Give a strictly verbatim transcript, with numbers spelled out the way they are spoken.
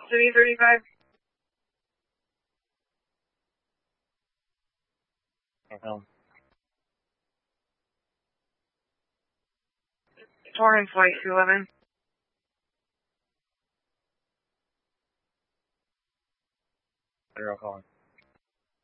City thirty-five. Okay. Torrance Flight two eleven. Zero calling.